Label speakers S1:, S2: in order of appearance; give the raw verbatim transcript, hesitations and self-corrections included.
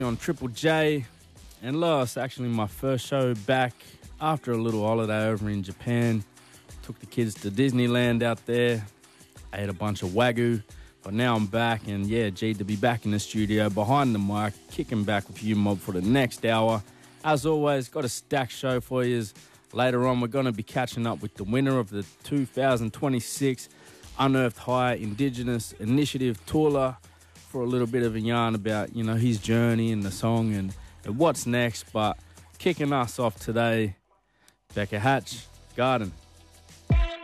S1: on Triple J, and last, actually my first show back after a little holiday over in Japan. Took the kids to Disneyland out there, ate a bunch of Wagyu, but now I'm back, and yeah, G to be back in the studio behind the mic, kicking back with you mob for the next hour. As always, got a stacked show for you. Later on, we're going to be catching up with the winner of the two thousand twenty-six Unearthed High Indigenous Initiative Tour for a little bit of a yarn about, you know, his journey and the song and, and what's next. But kicking us off today, Becca Hatch, Garden.